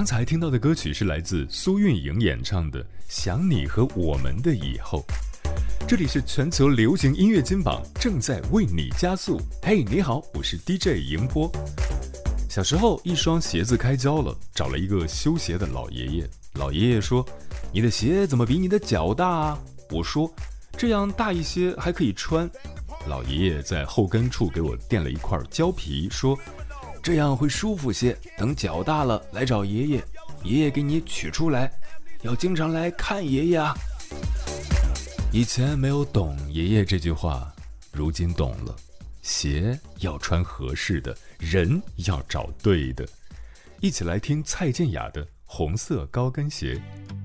刚才听到的歌曲是来自苏运莹演唱的《想你和我们的以后》。这里是全球流行音乐金榜，正在为你加速。嘿，你好，我是 DJ 迎波。小时候一双鞋子开胶了，找了一个修鞋的老爷爷。老爷爷说：“你的鞋怎么比你的脚大啊？”我说：“这样大一些还可以穿。”老爷爷在后跟处给我垫了一块胶皮，说：“这样会舒服些，等脚大了来找爷爷，爷爷给你取出来，要经常来看爷爷啊。”以前没有懂爷爷这句话，如今懂了。鞋要穿合适的，人要找对的。一起来听蔡健雅的《红色高跟鞋》。